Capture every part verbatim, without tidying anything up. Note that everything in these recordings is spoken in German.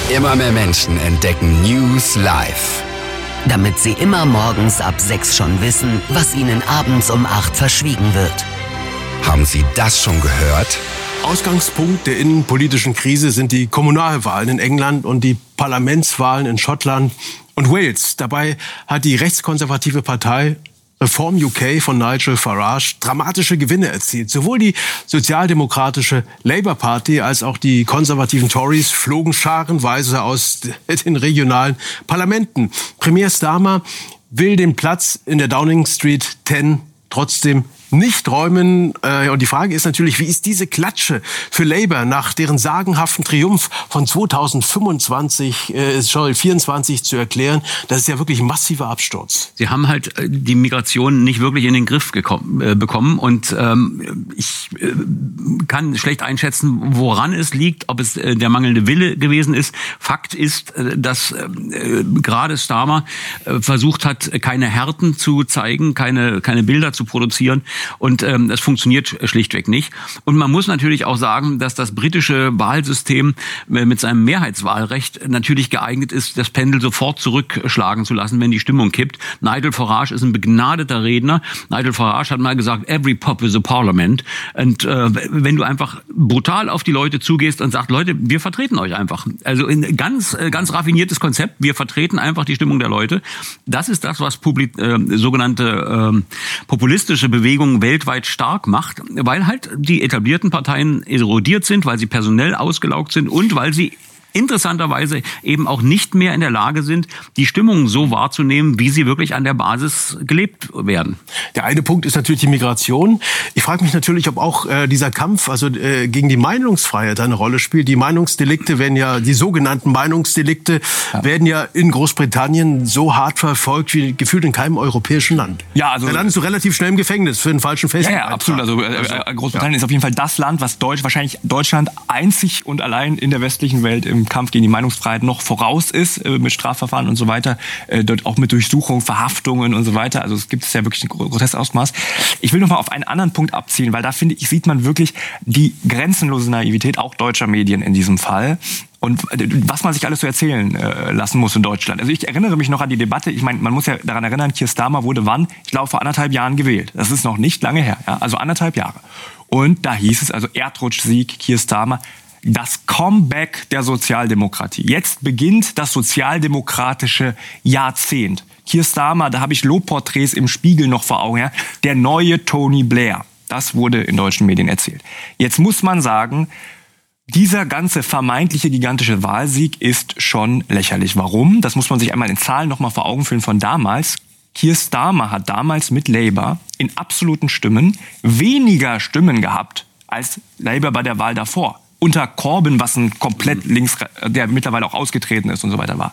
Immer mehr Menschen entdecken News live. Damit sie immer morgens ab sechs schon wissen, was ihnen abends um acht verschwiegen wird. Haben Sie das schon gehört? Ausgangspunkt der innenpolitischen Krise sind die Kommunalwahlen in England und die Parlamentswahlen in Schottland und Wales. Dabei hat die rechtskonservative Partei Reform U K von Nigel Farage dramatische Gewinne erzielt. Sowohl die sozialdemokratische Labour Party als auch die konservativen Tories flogen scharenweise aus den regionalen Parlamenten. Premier Starmer will den Platz in der Downing Street zehn trotzdem nicht räumen. Und die Frage ist natürlich, wie ist diese Klatsche für Labour nach deren sagenhaften Triumph von zweitausendfünfundzwanzig, äh, sorry, vierundzwanzig zu erklären? Das ist ja wirklich ein massiver Absturz. Sie haben halt die Migration nicht wirklich in den Griff gekommen, äh, bekommen. Und ähm, ich äh, kann schlecht einschätzen, woran es liegt, ob es äh, der mangelnde Wille gewesen ist. Fakt ist, äh, dass äh, gerade Starmer äh, versucht hat, keine Härten zu zeigen, keine, keine Bilder zu produzieren. Und ähm, das funktioniert schlichtweg nicht. Und man muss natürlich auch sagen, dass das britische Wahlsystem mit seinem Mehrheitswahlrecht natürlich geeignet ist, das Pendel sofort zurückschlagen zu lassen, wenn die Stimmung kippt. Nigel Farage ist ein begnadeter Redner. Nigel Farage hat mal gesagt, every pop is a parliament. Und äh, wenn du einfach brutal auf die Leute zugehst und sagst, Leute, wir vertreten euch einfach. Also ein ganz, ganz raffiniertes Konzept. Wir vertreten einfach die Stimmung der Leute. Das ist das, was publik, äh, sogenannte äh, populistische Bewegungen weltweit stark macht, weil halt die etablierten Parteien erodiert sind, weil sie personell ausgelaugt sind und weil sie interessanterweise eben auch nicht mehr in der Lage sind, die Stimmung so wahrzunehmen, wie sie wirklich an der Basis gelebt werden. Der eine Punkt ist natürlich die Migration. Ich frage mich natürlich, ob auch äh, dieser Kampf also äh, gegen die Meinungsfreiheit eine Rolle spielt. Die Meinungsdelikte werden ja, die sogenannten Meinungsdelikte ja. werden ja in Großbritannien so hart verfolgt wie gefühlt in keinem europäischen Land. Ja, also da landest du relativ schnell im Gefängnis für einen falschen Facebook. Ja, ja, absolut. Also äh, Großbritannien ja. ist auf jeden Fall das Land, was Deutsch, wahrscheinlich Deutschland einzig und allein in der westlichen Welt im Kampf gegen die Meinungsfreiheit noch voraus ist, äh, mit Strafverfahren und so weiter, äh, dort auch mit Durchsuchung, Verhaftungen und so weiter. Also es gibt es ja wirklich ein groteskes Ausmaß. Ich will noch mal auf einen anderen Punkt abzielen, weil da finde ich, sieht man wirklich die grenzenlose Naivität auch deutscher Medien in diesem Fall. Und was man sich alles so erzählen äh, lassen muss in Deutschland. Also ich erinnere mich noch an die Debatte, ich meine, man muss ja daran erinnern, Keir Starmer wurde wann? Ich glaube vor anderthalb Jahren gewählt. Das ist noch nicht lange her, ja? Also anderthalb Jahre. Und da hieß es, also Erdrutschsieg, Keir Starmer, das Comeback der Sozialdemokratie. Jetzt beginnt das sozialdemokratische Jahrzehnt. Keir Starmer, da habe ich Lobporträts im Spiegel noch vor Augen, ja? Der neue Tony Blair. Das wurde in deutschen Medien erzählt. Jetzt muss man sagen, dieser ganze vermeintliche gigantische Wahlsieg ist schon lächerlich. Warum? Das muss man sich einmal in Zahlen noch mal vor Augen führen von damals. Keir Starmer hat damals mit Labour in absoluten Stimmen weniger Stimmen gehabt als Labour bei der Wahl davor. Unter Corbyn, was ein komplett links, der mittlerweile auch ausgetreten ist und so weiter war.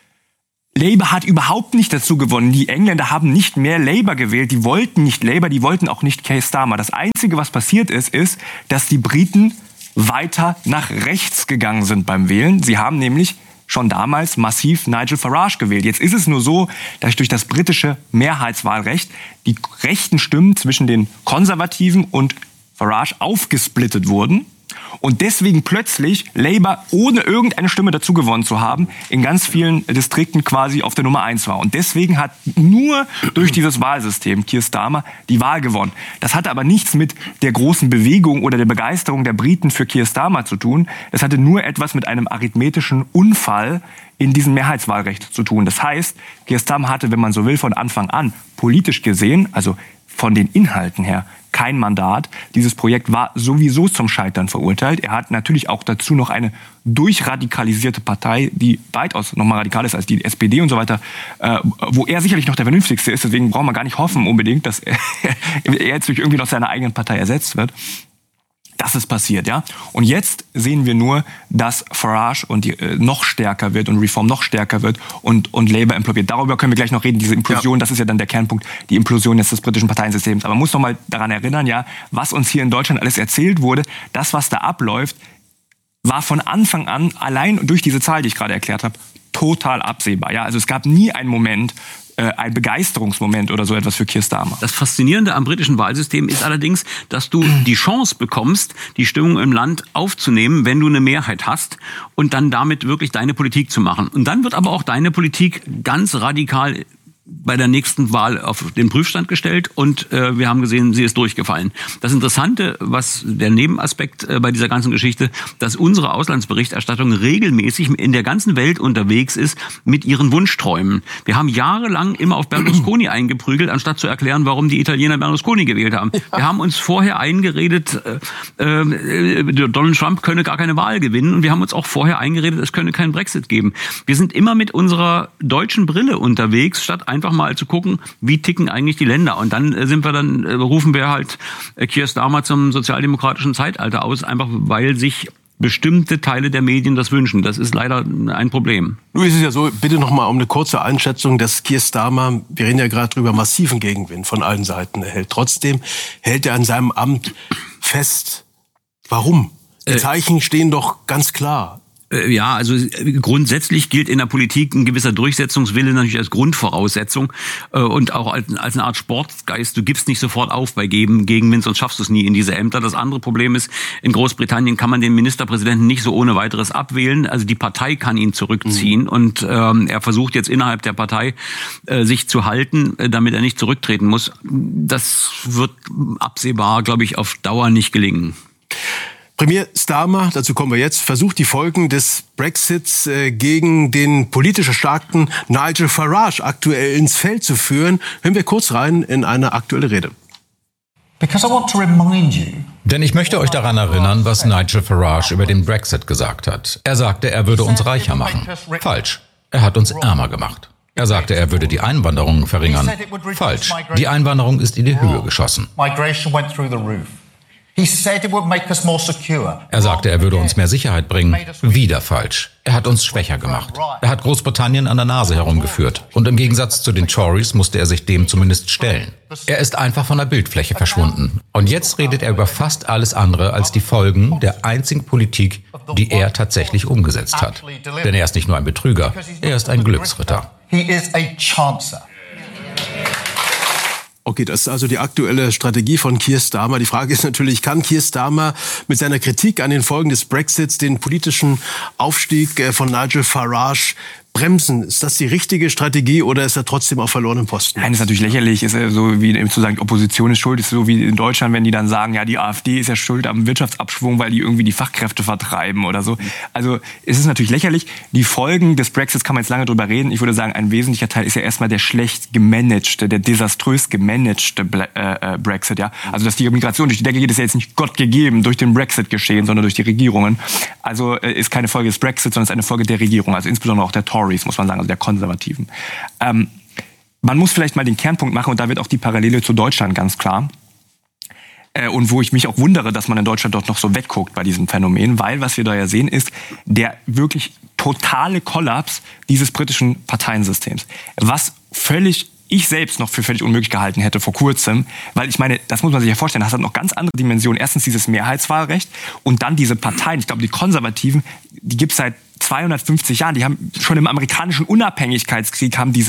Labour hat überhaupt nicht dazu gewonnen. Die Engländer haben nicht mehr Labour gewählt. Die wollten nicht Labour, die wollten auch nicht Keir Starmer. Das Einzige, was passiert ist, ist, dass die Briten weiter nach rechts gegangen sind beim Wählen. Sie haben nämlich schon damals massiv Nigel Farage gewählt. Jetzt ist es nur so, dass durch das britische Mehrheitswahlrecht die rechten Stimmen zwischen den Konservativen und Farage aufgesplittet wurden. Und deswegen plötzlich Labour, ohne irgendeine Stimme dazu gewonnen zu haben, in ganz vielen Distrikten quasi auf der Nummer eins war. Und deswegen hat nur durch dieses Wahlsystem Keir Starmer die Wahl gewonnen. Das hatte aber nichts mit der großen Bewegung oder der Begeisterung der Briten für Keir Starmer zu tun. Es hatte nur etwas mit einem arithmetischen Unfall in diesem Mehrheitswahlrecht zu tun. Das heißt, Keir Starmer hatte, wenn man so will, von Anfang an politisch gesehen, also von den Inhalten her, kein Mandat. Dieses Projekt war sowieso zum Scheitern verurteilt. Er hat natürlich auch dazu noch eine durchradikalisierte Partei, die weitaus noch mal radikaler ist als die S P D und so weiter, äh, wo er sicherlich noch der Vernünftigste ist. Deswegen braucht man gar nicht hoffen unbedingt, dass er, er jetzt durch irgendwie noch seiner eigenen Partei ersetzt wird. Das ist passiert, ja. Und jetzt sehen wir nur, dass Farage und die, äh, noch stärker wird und Reform noch stärker wird und, und Labour implodiert. Darüber können wir gleich noch reden, diese Implosion, ja. Das ist ja dann der Kernpunkt, die Implosion jetzt des britischen Parteiensystems. Aber man muss noch mal daran erinnern, ja, was uns hier in Deutschland alles erzählt wurde, das, was da abläuft, war von Anfang an, allein durch diese Zahl, die ich gerade erklärt habe, total absehbar. Ja, also es gab nie einen Moment, äh, ein Begeisterungsmoment oder so etwas für Keir Starmer. Das Faszinierende am britischen Wahlsystem ist allerdings, dass du die Chance bekommst, die Stimmung im Land aufzunehmen, wenn du eine Mehrheit hast und dann damit wirklich deine Politik zu machen. Und dann wird aber auch deine Politik ganz radikal bei der nächsten Wahl auf den Prüfstand gestellt und äh, wir haben gesehen, sie ist durchgefallen. Das Interessante, was der Nebenaspekt äh, bei dieser ganzen Geschichte, dass unsere Auslandsberichterstattung regelmäßig in der ganzen Welt unterwegs ist mit ihren Wunschträumen. Wir haben jahrelang immer auf Berlusconi eingeprügelt, anstatt zu erklären, warum die Italiener Berlusconi gewählt haben. Wir haben uns vorher eingeredet, äh, äh, Donald Trump könne gar keine Wahl gewinnen und wir haben uns auch vorher eingeredet, es könne keinen Brexit geben. Wir sind immer mit unserer deutschen Brille unterwegs, statt einfach mal zu gucken, wie ticken eigentlich die Länder. Und dann sind wir dann, rufen wir halt Keir Starmer zum sozialdemokratischen Zeitalter aus, einfach weil sich bestimmte Teile der Medien das wünschen. Das ist leider ein Problem. Nun ist es ja so, bitte noch mal um eine kurze Einschätzung, dass Keir Starmer, wir reden ja gerade drüber, massiven Gegenwind von allen Seiten erhält. Trotzdem hält er an seinem Amt fest. Warum? Die äh, Zeichen stehen doch ganz klar. Ja, also grundsätzlich gilt in der Politik ein gewisser Durchsetzungswille natürlich als Grundvoraussetzung und auch als eine Art Sportgeist. Du gibst nicht sofort auf bei Gegenwind, sonst schaffst du es nie in diese Ämter. Das andere Problem ist, in Großbritannien kann man den Ministerpräsidenten nicht so ohne weiteres abwählen. Also die Partei kann ihn zurückziehen mhm. und ähm, er versucht jetzt innerhalb der Partei äh, sich zu halten, damit er nicht zurücktreten muss. Das wird absehbar, glaube ich, auf Dauer nicht gelingen. Premier Starmer, dazu kommen wir jetzt, versucht die Folgen des Brexits äh, gegen den politisch starken Nigel Farage aktuell ins Feld zu führen. Hören wir kurz rein in eine aktuelle Rede. Denn ich möchte euch daran erinnern, was Nigel Farage über den Brexit gesagt hat. Er sagte, er würde uns reicher machen. Falsch. Er hat uns ärmer gemacht. Er sagte, er würde die Einwanderung verringern. Falsch. Die Einwanderung ist in die Höhe geschossen. Er sagte, er würde uns mehr Sicherheit bringen. Wieder falsch. Er hat uns schwächer gemacht. Er hat Großbritannien an der Nase herumgeführt. Und im Gegensatz zu den Tories musste er sich dem zumindest stellen. Er ist einfach von der Bildfläche verschwunden. Und jetzt redet er über fast alles andere als die Folgen der einzigen Politik, die er tatsächlich umgesetzt hat. Denn er ist nicht nur ein Betrüger, er ist ein Glücksritter. Okay, das ist also die aktuelle Strategie von Keir Starmer. Die Frage ist natürlich, kann Keir Starmer mit seiner Kritik an den Folgen des Brexits den politischen Aufstieg von Nigel Farage bremsen? Ist das die richtige Strategie oder ist er trotzdem auf verlorenen Posten? Nein, ist natürlich lächerlich. Ist so wie zu sagen, die Opposition ist schuld. Ist so wie in Deutschland, wenn die dann sagen, ja, die AfD ist ja schuld am Wirtschaftsabschwung, weil die irgendwie die Fachkräfte vertreiben oder so. Also es ist natürlich lächerlich. Die Folgen des Brexits kann man jetzt lange drüber reden. Ich würde sagen, ein wesentlicher Teil ist ja erstmal der schlecht gemanagte, der desaströs gemanagte Brexit. Ja, also dass die Migration durch die Decke geht, ist ja jetzt nicht Gott gegeben durch den Brexit geschehen, sondern durch die Regierungen. Also ist keine Folge des Brexits, sondern ist eine Folge der Regierung. Also insbesondere auch der Tories, muss man sagen, also der Konservativen. Ähm, man muss vielleicht mal den Kernpunkt machen, und da wird auch die Parallele zu Deutschland ganz klar. Äh, und wo ich mich auch wundere, dass man in Deutschland dort noch so wegguckt bei diesem Phänomen, weil was wir da ja sehen, ist der wirklich totale Kollaps dieses britischen Parteiensystems. Was völlig ich selbst noch für völlig unmöglich gehalten hätte vor kurzem, weil ich meine, das muss man sich ja vorstellen, das hat noch ganz andere Dimensionen. Erstens dieses Mehrheitswahlrecht und dann diese Parteien, ich glaube die Konservativen, die gibt es seit zweihundertfünfzig Jahren, die haben schon im amerikanischen Unabhängigkeitskrieg haben diese